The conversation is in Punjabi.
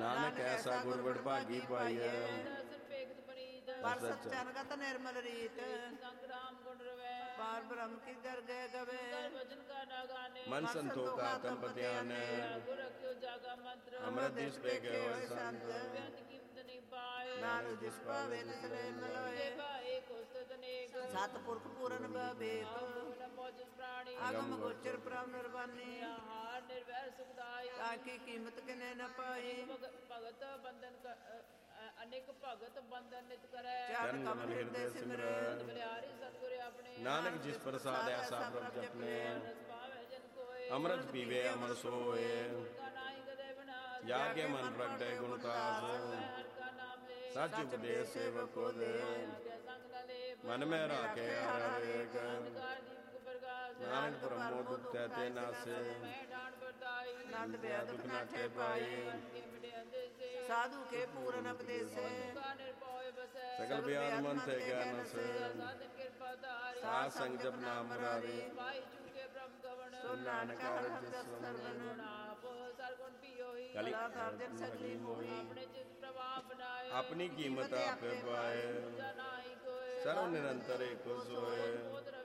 ਨਾਨਕ ਐਸਾ ਗੁਰ ਵਡਭਾਗੀ ਪਾਈਐ। ਪਰ ਸਚਨਗਤ ਨਿਰਮਲ ਰੀਤ ਸੰਗਰਾਮ ਗੁਣ ਰਵੈ ਪਾਰ ਬ੍ਰਹਮ ਕੀ ਦਰਗਹਿ ਗਵੇ ਵਜਨ ਕਾ ਨਾ ਗਾਨੇ ਮਨ ਸੰਤੋਖਾ ਤਨ ਪਤਿਆਨੈ ਗੁਰ ਰਖਿਓ ਜਾਗਾ ਮੰਤਰ ਅੰਮ੍ਰਿਤ ਦਿਸ ਪੈ ਗਏ ਹੋਏ ਸੰਤ ਬੇਅੰਤ ਕੀਮਤ ਨਹੀਂ ਪਾਏ ਨਾਨਕ ਜਿਸ ਭਾਵੇ ਤਿਸ ਲੈ ਮਲੋਏ ਭਾਏ ਕੋਸਤ ਅਨੇਕ ਸਤਿਪੁਰਖ ਪੂਰਨ ਬਵੇਤ ਨਾ ਮੋਜ ਪ੍ਰਾਣੀ ਆਗਮ ਗੋਚਰ ਪ੍ਰਭ ਨਿਰਵਾਨੀ ਹਾਰ ਨਿਰਵੈਰ ਸੁਖਦਾਈ ਤਾਕੀ ਕੀਮਤ ਕਿਨੇ ਨ ਪਾਈ ਭਗਤ ਬੰਧਨ ਅਨੇਕ ਭਗਤ ਬੰਧਨ ਨਿਤ ਕਰੈ ਚਰਨ ਕਮਲ ਹਿਰਦੇ ਸਿਮਰੈ ਬਲਿਆਰੀ ਸਤਿਗੁਰ ਆਪਣੇ ਨਾਨਕ ਜਿਸ ਪ੍ਰਸਾਦ ਐਸਾ ਪ੍ਰਭ ਜਪਨੇ ਰਸ ਪਾਵੈ ਜਨ ਕੋਏ ਅੰਮ੍ਰਿਤ ਪੀਵੇ ਅਮਰ ਸੋਏ ਕਾ ਨਾਹੀ ਕਦੇ ਵਿਨਾਸ਼ ਜਾ ਕੇ ਮਨ ਪ੍ਰਗਟੇ ਗੁਣ ਤਾਸ ਹਰ ਕਾ ਨਾਮ ਲੈ ਸਚ ਉਪਦੇਸ ਸੇਵਕ ਕੋ ਦੇ ਸੰਗ ਨ ਲੇ ਮਨ ਮੈਂ ਰਾਖੇ ਹਰ ਏਕ ਅੰਧਕਾਰ ਦੀਪ ਪ੍ਰਗਾਸ ਨਾਨਕ ਬ੍ਰਹਮੋ ਦੁਖਤੈ ਤੇ ਨਾਸੇ ਮੈਂ ਡਾਂਡ ਵਰਦਾਈ ਨੰਦ ਬਿਆ ਦੁਖ ਨਾਠੇ ਪਾਈ ਕੇ ਮਿਟੇ ਅੰਦੇਸੇ ਸਾਧੂ ਕੇ ਪੂਰਨ ਉਪਦੇਸੇ ਕਾ ਨਿਰਭਉ ਬਸੈ ਸਗਲ ਬਿਆਦ ਮਨ ਤੇ ਗਿਆਨ ਸੇ ਸਾਧਨ ਕਿਰਪਾ ਧਾਰੀ ਸਾਧ ਸੰਗ ਜਪ ਨਾਮ ਮੁਰਾਰੀ ਪਾਈ ਚੁਕੇ ਬ੍ਰਹਮ ਗਵਣ ਸੋ ਨਾਨਕ ਹਰਿ ਜਸ ਸਰਵਨ ਆਪ ਸਰਗੁਣ ਪੀਓਹੀ ਕਲੀ ਸਾਧਨ ਸਗਲੀ ਹੋਈ ਆਪਣੇ ਚਿਤ ਪ੍ਰਭਾਵ ਬਣਾਏ ਆਪਣੀ ਕੀਮਤ ਆਪੇ ਪਾਏ ਨਾਹੀ ਕੋਏ ਸਰਵ ਨਿਰੰਤਰ ਏਕੋ ਸੋਏ ਬੋਧ